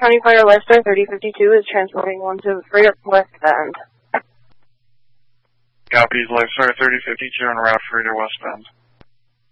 County Fire Lifestar 3052 is transporting one to Freighter westbound. Copies, Lifestar 3052 en route Freighter westbound.